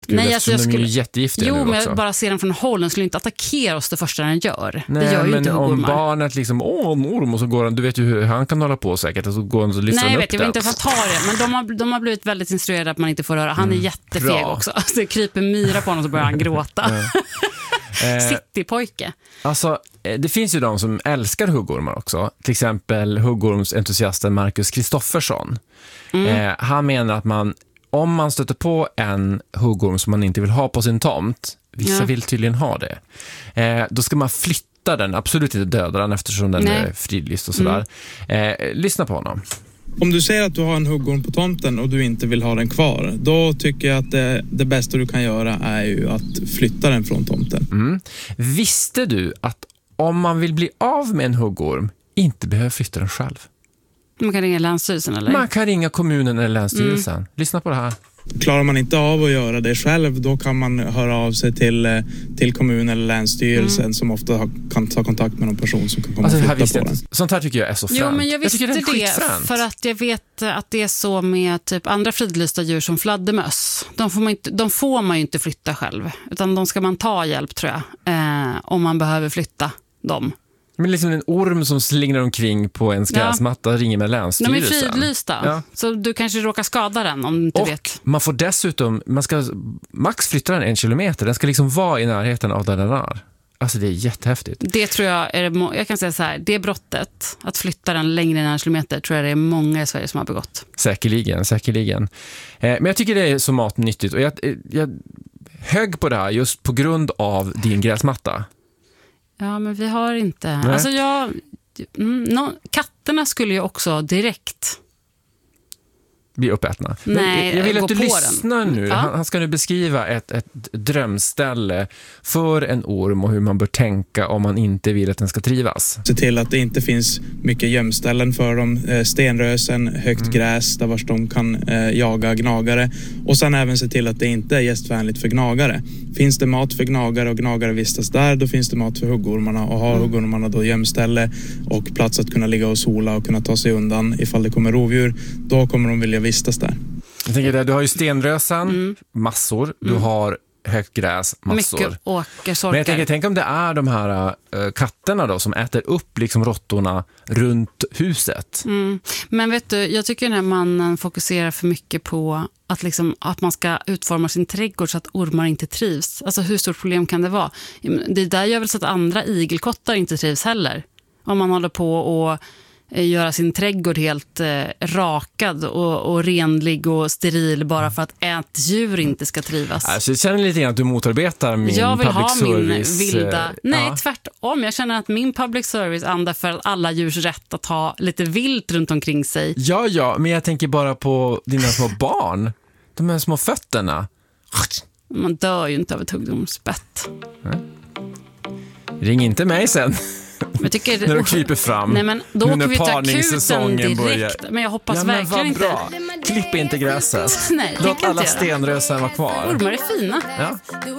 kul. Nej, alltså de är ju jättegiftiga. Jo, nu men också. jag bara ser den från håll. Den skulle inte attackera oss det första den gör. Nej, det gör ju men inte huggormar. om barnet liksom, en orm, och så går han, du vet ju hur han kan hålla på säkert, och så går han och lyfter Nej, upp jag vill inte ens ta det. Men de har blivit väldigt instruerade att man inte får röra. Han är jättefeg bra. också. Alltså, det kryper myra på honom, så börjar han gråta. Citypojke. Alltså, det finns ju de som älskar huggormar också. Till exempel huggormsentusiasten Marcus Kristoffersson. Han menar att om man stöter på en huggorm som man inte vill ha på sin tomt, vissa vill tydligen ha det, då ska man flytta den, absolut inte döda den eftersom den är fridlyst och sådär. Lyssna på honom. Om du säger att du har en huggorm på tomten och du inte vill ha den kvar, då tycker jag att det bästa du kan göra är ju att flytta den från tomten. Visste du att om man vill bli av med en huggorm inte behöver flytta den själv? Man kan ringa länsstyrelsen, eller? Man kan ringa kommunen eller länsstyrelsen. Lyssna på det här. Klarar man inte av att göra det själv, då kan man höra av sig till kommunen eller länsstyrelsen som ofta kan ta kontakt med någon person som kan komma och flytta på den. Sånt här tycker jag är så fränt. Jo, men jag visste det för att jag vet att det är så med typ andra fridlysta djur som fladdermöss. De får man ju inte flytta själv, utan de ska man ta hjälp, tror jag, om man behöver flytta dem. Men liksom en orm som slingrar omkring på en gräsmatta ringer med länsstyrelsen. De är fridlysta, så du kanske råkar skada den om du inte vet. Man får dessutom, man ska max flytta den 1 kilometer. Den ska liksom vara i närheten av där den är. Alltså det är jättehäftigt. Det tror jag är, jag kan säga så här, det brottet, att flytta den längre än 1 kilometer, tror jag det är många i Sverige som har begått. Säkerligen. Men jag tycker det är så matnyttigt, och jag högg på det här just på grund av din gräsmatta. Ja, men vi har inte... Nej. Alltså katterna skulle ju också direkt bli uppätna. Nej, jag vill att du lyssnar den. Nu. Ja. Han ska nu beskriva ett drömställe för en orm och hur man bör tänka om man inte vill att den ska trivas. Se till att det inte finns mycket gömställen för dem. Stenrösen, högt gräs där vars de kan jaga gnagare. Och sen även se till att det inte är gästvänligt för gnagare. Finns det mat för gnagare och gnagare vistas där, då finns det mat för huggormarna. Och har huggormarna då gömställe och plats att kunna ligga och sola och kunna ta sig undan ifall det kommer rovdjur, då kommer de vilja vistas där. Jag tänker där, du har ju stenrösen, massor. Du har högt gräs, massor. Mycket åkersorkar. Men jag tänk om det är de här katterna då som äter upp liksom råttorna runt huset. Men vet du, jag tycker den här mannen fokuserar för mycket på att man ska utforma sin trädgård så att ormar inte trivs. Alltså hur stort problem kan det vara? Det där gör väl så att andra igelkottar inte trivs heller. Om man håller på och göra sin trädgård helt rakad och renlig och steril bara för att ett djur inte ska trivas. Alltså, jag känner lite grann att du motarbetar min public service. Jag vill ha min vilda... Nej, tvärtom. Jag känner att min public service andar för alla djurs rätt att ha lite vilt runt omkring sig. Ja, men jag tänker bara på dina små barn. De här små fötterna. Man dör ju inte av ett huggormsbett. Ring inte mig sen. Jag tycker, när de kryper fram. Nej, men då åker vi till akuten direkt. Börjar. Men jag hoppas verkligen inte. Bra. Klipp inte gräset. Nej, låt alla stenrösen vara kvar. Ormar är fina. Ja.